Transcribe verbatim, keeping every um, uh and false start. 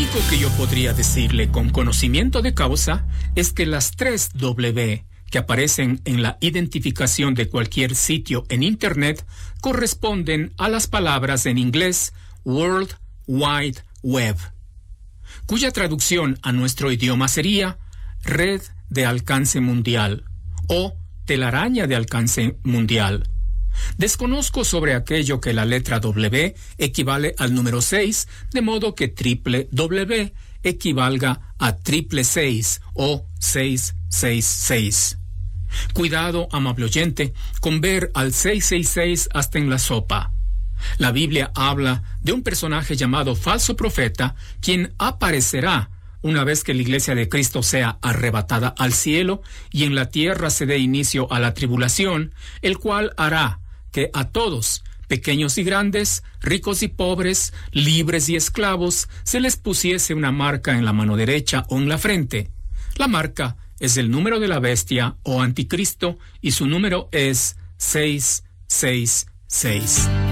único que yo podría decirle con conocimiento de causa es que las tres W que aparecen en la identificación de cualquier sitio en Internet corresponden a las palabras en inglés World Wide Web, cuya traducción a nuestro idioma sería red de alcance mundial o telaraña de alcance mundial. Desconozco sobre aquello que la letra W equivale al número seis, de modo que triple W equivalga a triple seis o seis seis seis. Cuidado, amable oyente, con ver al seis seis seis hasta en la sopa. La Biblia habla de un personaje llamado falso profeta, quien aparecerá una vez que la Iglesia de Cristo sea arrebatada al cielo y en la tierra se dé inicio a la tribulación, el cual hará que a todos, pequeños y grandes, ricos y pobres, libres y esclavos, se les pusiese una marca en la mano derecha o en la frente. La marca es el número de la bestia o anticristo y su número es seis seis seis.